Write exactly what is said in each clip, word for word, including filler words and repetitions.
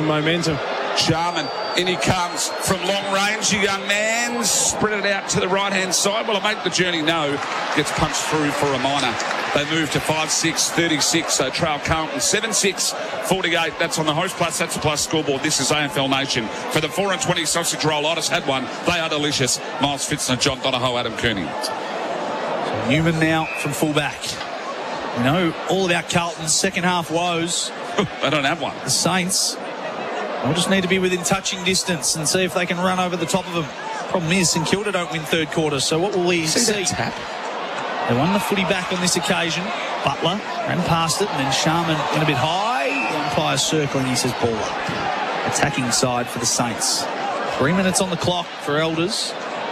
some momentum. Sharman, in he comes from long range, a young man, spread it out to the right-hand side. Will it make the journey? No. Gets punched through for a minor. They move to five six thirty-six, so trail Carlton seven six forty-eight. That's on the Host Plus, that's the Plus scoreboard. This is A F L Nation. For the four and twenty sausage roll, I just had one. They are delicious. Miles Fitzner, John Donohoe, Adam Cooney. So Newman now from fullback. We know all about Carlton's second half woes. They don't have one. The Saints will just need to be within touching distance and see if they can run over the top of them. Problem is, St Kilda don't win third quarter, so what will we see? see? Tap. They won the footy back on this occasion. Butler ran past it, and then Sharman in a bit high. The umpire circling, he says ball up. Attacking side for the Saints. Three minutes on the clock for Elders.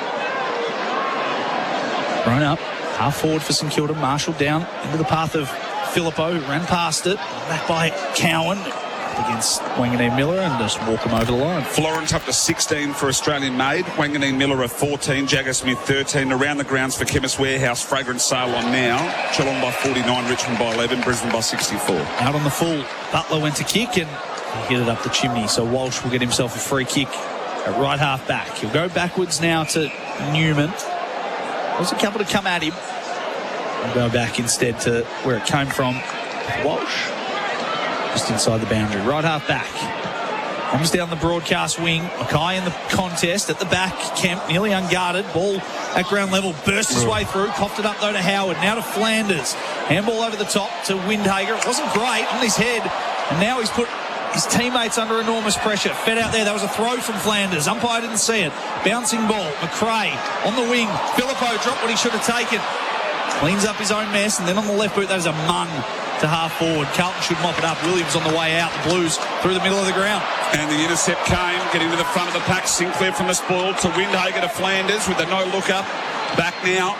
Thrown up. Half forward for St Kilda. Marshall down into the path of Filippo, who ran past it. Back by Cowan against Wanganeen Miller and just walk him over the line. Florence up to sixteen for Australian made. Wanganeen Miller a fourteen. Jagger Smith thirteen. Around the grounds for Chemist Warehouse. Fragrance sale on now. Geelong by forty-nine. Richmond by eleven. Brisbane by sixty-four. Out on the full. Butler went to kick and he hit it up the chimney. So Walsh will get himself a free kick at right half back. He'll go backwards now to Newman. There's a couple to come at him. I'll go back instead to where it came from. Walsh. Just inside the boundary. Right half back. Comes down the broadcast wing. Mackay in the contest at the back. Kemp nearly unguarded. Ball at ground level. Burst his way through. Coughed it up though to Howard. Now to Flanders. Handball over the top to Windhager. It wasn't great on his head. And now he's put his teammates under enormous pressure. Fed out there. That was a throw from Flanders. Umpire didn't see it. Bouncing ball. McRae on the wing. Filippo dropped what he should have taken. Cleans up his own mess. And then on the left boot, that is a mun to half forward. Carlton should mop it up. Williams on the way out. The Blues through the middle of the ground. And the intercept came, getting to the front of the pack. Sinclair from the spoil to Windhager to Flanders with a no-looker. Back now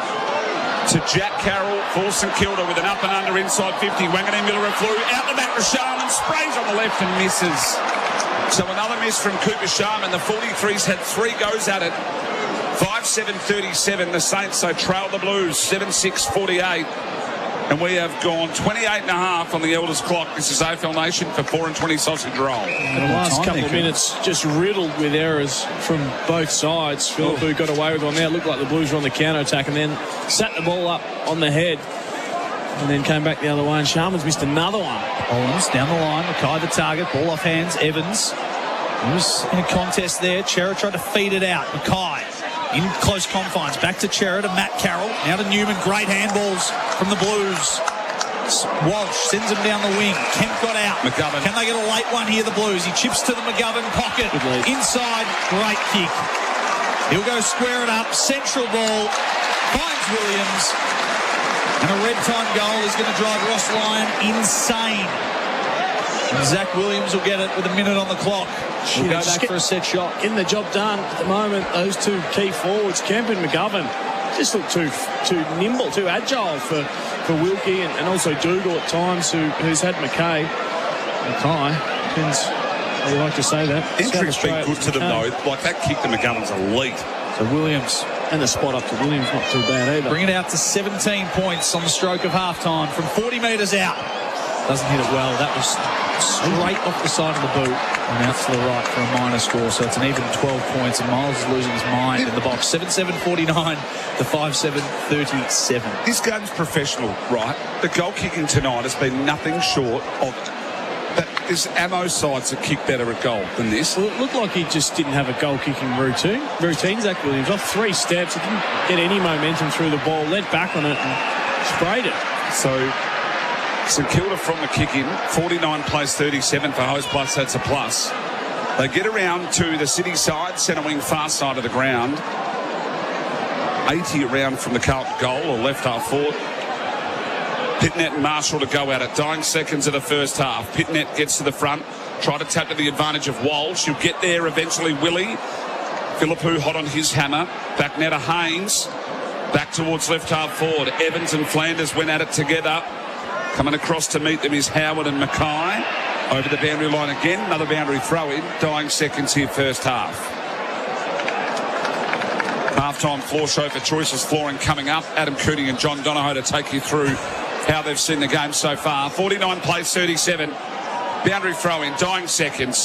to Jack Carroll for St Kilda with an up and under inside fifty. Wanganeen Miller flew out the back to Sharman. Sprays on the left and misses. So another miss from Cooper Sharman. The forty-threes had three goes at it. five seven thirty-seven. The Saints so trail the Blues seven six forty-eight. And we have gone twenty-eight and a half on the Elders clock. This is A F L Nation for four and twenty sausage roll. And the last couple of minutes just riddled with errors from both sides. Philippu got away with one there. It looked like the Blues were on the counter-attack and then sat the ball up on the head and then came back the other way, and Sharman's missed another one. Holmes down the line. Mackay the target. Ball off hands. Evans. He was in a contest there. Chera tried to feed it out. Mackay in close confines. Back to Chera to Matt Carroll. Now to Newman. Great handballs from the Blues. Walsh sends him down the wing. Kemp got out. McGovern. Can they get a late one here, the Blues? He chips to the McGovern pocket. Inside. Great kick. He'll go square it up. Central ball. Finds Williams. And a red time goal is going to drive Ross Lyon insane. And Zach Williams will get it with a minute on the clock. We'll go back for a set shot. Getting the job done at the moment. Those two key forwards, Kemp and McGovern, just look too too nimble, too agile for, for Wilkie and, and also Dougal at times, who, who's had McKay. McKay, depends how you like to say that. Intrigue's been good to them though. Like that kick to McGovern's elite. So Williams. And the spot up to Williams, not too bad either. Bring it out to seventeen points on the stroke of halftime from forty metres out. Doesn't hit it well. That was straight off the side of the boot and out to the right for a minor score. So it's an even twelve points, and Miles is losing his mind in the box. seven seven forty-nine to five seven thirty-seven. This game's professional, right? The goal kicking tonight has been nothing short of... But there's ammo sides that kick better at goal than this. Well, it looked like he just didn't have a goal-kicking routine. Routine, Zach Williams. Off three steps, he didn't get any momentum through the ball, let back on it and sprayed it. So... St Kilda from the kick-in, forty-nine plays thirty-seven for Host Plus, that's a plus. They get around to the city side, centre wing far side of the ground. eighty around from the Carlton goal, or left half forward. Pitnet and Marshall to go at it, dying seconds of the first half. Pitnet gets to the front, try to tap to the advantage of Walsh. He'll get there eventually, Willie. Philippu hot on his hammer. Back now to Haynes. Back towards left half forward. Evans and Flanders went at it together. Coming across to meet them is Howard and Mackay. Over the boundary line again. Another boundary throw in. Dying seconds here first half. Half-time floor show for Choices Flooring coming up. Adam Cooney and John Donohoe to take you through how they've seen the game so far. forty-nine plays thirty-seven. Boundary throw in. Dying seconds.